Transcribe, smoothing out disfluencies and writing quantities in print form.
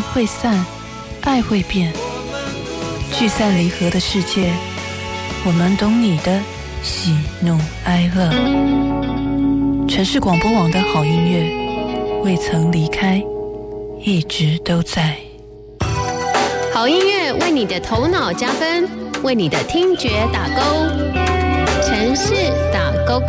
会散，爱会变，聚散离合的世界，我们懂你的喜怒哀乐。城市广播网的好音乐，未曾离开，一直都在。 好音乐为你的头脑加分，为你的听觉打勾。城市打勾勾。